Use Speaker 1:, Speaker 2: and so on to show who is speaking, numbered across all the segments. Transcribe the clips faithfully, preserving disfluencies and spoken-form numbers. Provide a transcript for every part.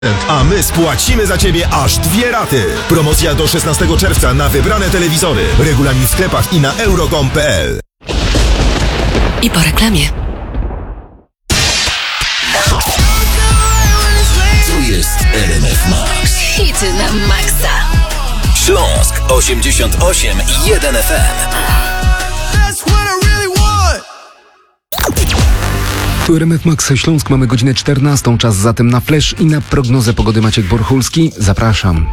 Speaker 1: A my spłacimy za Ciebie aż dwie raty. Promocja do szesnastego czerwca na wybrane telewizory. Regulamin w sklepach i na euro kropka com kropka p l.
Speaker 2: I po reklamie.
Speaker 3: Tu jest R M F Max.
Speaker 2: Hity na maksa.
Speaker 3: Śląsk osiemdziesiąt osiem i jeden F M.
Speaker 4: Tu R M F Max Śląsk, mamy godzinę czternastą, czas zatem na flash i na prognozę pogody. Maciek Borchulski, zapraszam.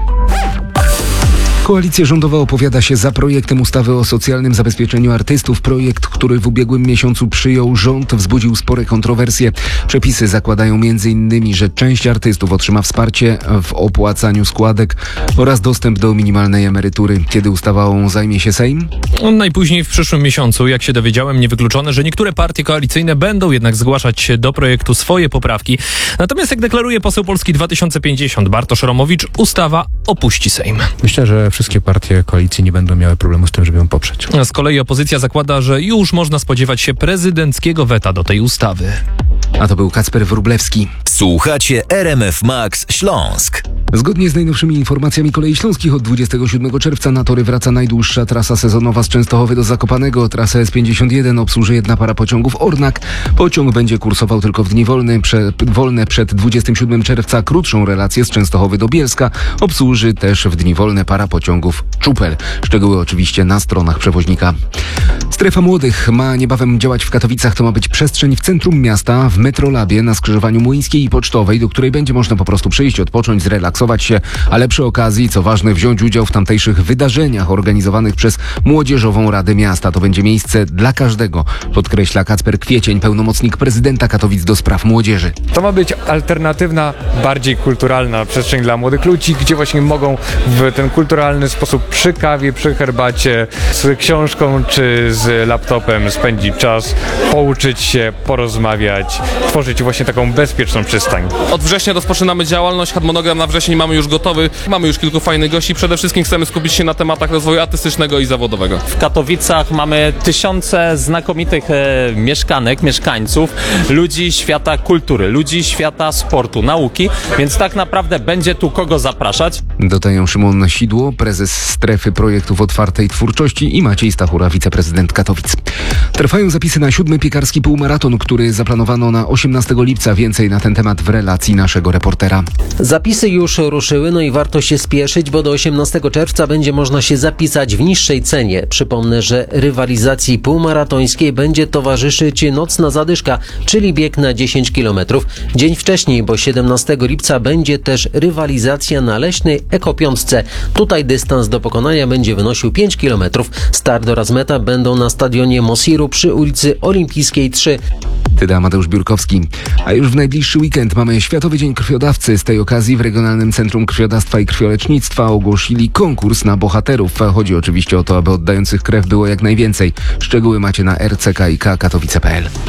Speaker 4: Koalicja rządowa opowiada się za projektem ustawy o socjalnym zabezpieczeniu artystów. Projekt, który w ubiegłym miesiącu przyjął rząd, wzbudził spore kontrowersje. Przepisy zakładają między innymi, że część artystów otrzyma wsparcie w opłacaniu składek oraz dostęp do minimalnej emerytury. Kiedy ustawą zajmie się Sejm?
Speaker 5: Najpóźniej w przyszłym miesiącu. Jak się dowiedziałem, niewykluczone, że niektóre partie koalicyjne będą jednak zgłaszać do projektu swoje poprawki. Natomiast, jak deklaruje poseł Polski dwa tysiące pięćdziesiąt Bartosz Romowicz, ustawa opuści Sejm.
Speaker 6: Myślę, że wszystkie partie koalicji nie będą miały problemu z tym, żeby ją poprzeć.
Speaker 5: Z kolei opozycja zakłada, że już można spodziewać się prezydenckiego weta do tej ustawy.
Speaker 4: A to był Kacper Wróblewski.
Speaker 3: Słuchacie R M F Max Śląsk.
Speaker 4: Zgodnie z najnowszymi informacjami Kolei Śląskich od dwudziestego siódmego czerwca na tory wraca najdłuższa trasa sezonowa z Częstochowy do Zakopanego. Trasę S pięćdziesiąt jeden obsłuży jedna para pociągów Ornak. Pociąg będzie kursował tylko w dni wolne. Prze, wolne przed dwudziestego siódmego czerwca krótszą relację z Częstochowy do Bielska obsłuży też w dni wolne para pociągów Czupel. Szczegóły oczywiście na stronach przewoźnika. Strefa Młodych ma niebawem działać w Katowicach. To ma być przestrzeń w centrum miasta, w Metrolabie na skrzyżowaniu Młyńskiej i Pocztowej, do której będzie można po prostu przyjść, odpocząć, zrelaksować się, ale przy okazji, co ważne, wziąć udział w tamtejszych wydarzeniach organizowanych przez Młodzieżową Radę Miasta. To będzie miejsce dla każdego, podkreśla Kacper Kwiecień, pełnomocnik prezydenta Katowic do spraw młodzieży.
Speaker 7: To ma być alternatywna, bardziej kulturalna przestrzeń dla młodych ludzi, gdzie właśnie mogą w ten kulturalny sposób przy kawie, przy herbacie, z książką czy z laptopem spędzić czas, pouczyć się, porozmawiać, tworzyć właśnie taką bezpieczną przystań.
Speaker 8: Od września rozpoczynamy działalność, harmonogram na wrzesień mamy już gotowy, mamy już kilku fajnych gości, przede wszystkim chcemy skupić się na tematach rozwoju artystycznego i zawodowego.
Speaker 9: W Katowicach mamy tysiące znakomitych e, mieszkanek, mieszkańców, ludzi świata kultury, ludzi świata sportu, nauki, więc tak naprawdę będzie tu kogo zapraszać.
Speaker 4: Dodają Szymon Sidło, prezes Strefy Projektów Otwartej Twórczości, i Maciej Stachura, wiceprezydent Katowic. Trwają zapisy na siódmy piekarski półmaraton, który zaplanowano na osiemnastego lipca. Więcej na ten temat w relacji naszego reportera.
Speaker 10: Zapisy już ruszyły, no i warto się spieszyć, bo do osiemnastego czerwca będzie można się zapisać w niższej cenie. Przypomnę, że rywalizacji półmaratońskiej będzie towarzyszyć nocna zadyszka, czyli bieg na dziesięć kilometrów. Dzień wcześniej, bo siedemnastego lipca, będzie też rywalizacja na leśnej ekopiątce. Tutaj dystans do pokonania będzie wynosił pięć kilometrów. Start oraz meta będą na stadionie Mosiru przy ulicy Olimpijskiej trzy.
Speaker 4: Tyda Amadeusz Biurkowski. A już w najbliższy weekend mamy Światowy Dzień Krwiodawcy. Z tej okazji w Regionalnym Centrum Krwiodawstwa i Krwiolecznictwa ogłosili konkurs na bohaterów. Chodzi oczywiście o to, aby oddających krew było jak najwięcej. Szczegóły macie na r c k i k katowice kropka p l.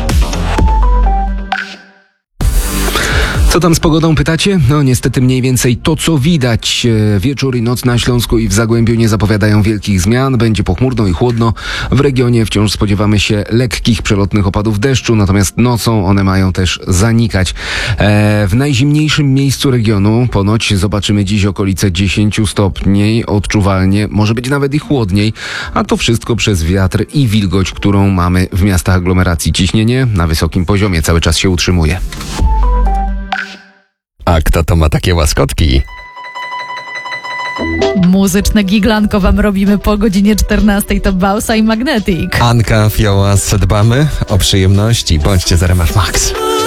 Speaker 4: Co tam z pogodą, pytacie? No niestety mniej więcej to, co widać. Wieczór i noc na Śląsku i w Zagłębiu nie zapowiadają wielkich zmian. Będzie pochmurno i chłodno. W regionie wciąż spodziewamy się lekkich, przelotnych opadów deszczu, natomiast nocą one mają też zanikać. E, w najzimniejszym miejscu regionu ponoć zobaczymy dziś okolice dziesięć stopni. Odczuwalnie, może być nawet i chłodniej, a to wszystko przez wiatr i wilgoć, którą mamy w miastach aglomeracji. Ciśnienie na wysokim poziomie cały czas się utrzymuje.
Speaker 11: A kto to ma takie łaskotki?
Speaker 12: Muzyczne giglanko wam robimy po godzinie czternastej. To Bausa i Magnetic.
Speaker 11: Anka Fiołas, dbamy o przyjemności. Bądźcie z R M F Max.